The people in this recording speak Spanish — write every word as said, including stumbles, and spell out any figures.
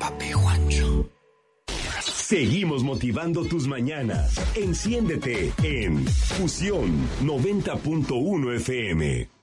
Papi Juancho. Seguimos motivando tus mañanas. Enciéndete en Fusión noventa punto uno F M.